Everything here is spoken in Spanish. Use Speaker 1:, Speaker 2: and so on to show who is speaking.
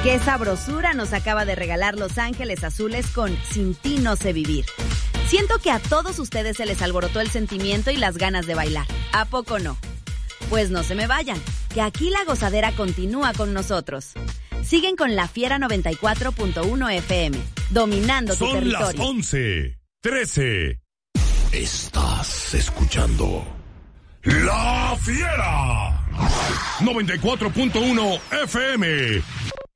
Speaker 1: Qué sabrosura nos acaba de regalar Los Ángeles Azules con Sin ti no sé vivir. Siento que a todos ustedes se les alborotó el sentimiento y las ganas de bailar. ¿A poco no? Pues no se me vayan, que aquí la gozadera continúa con nosotros. Siguen con La Fiera 94.1 FM, dominando tu territorio.
Speaker 2: Son las 11:13. Estás escuchando La Fiera 94.1 FM.